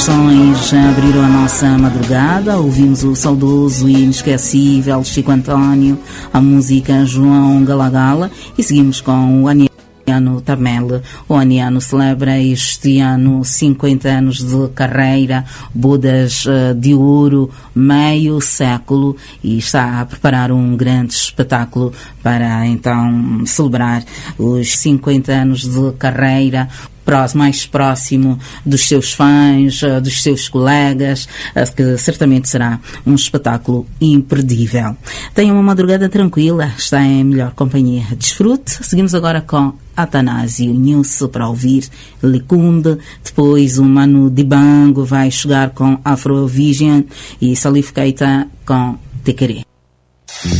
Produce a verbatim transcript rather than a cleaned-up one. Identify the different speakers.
Speaker 1: canções abriram a nossa madrugada. Ouvimos o saudoso e inesquecível Chico António, a música João Galagala, e seguimos com o Aniano Tamel. O Aniano celebra este ano cinquenta anos de carreira, bodas de ouro, meio século, e está a preparar um grande espetáculo para então celebrar os cinquenta anos de carreira, mais próximo dos seus fãs, dos seus colegas, que certamente será um espetáculo imperdível. Tenha uma madrugada tranquila, está em melhor companhia. Desfrute. Seguimos agora com Atanásio Nilce para ouvir Licunde. Depois o Mano Dibango vai chegar com Afrovision e Salif Keita com Tequerê.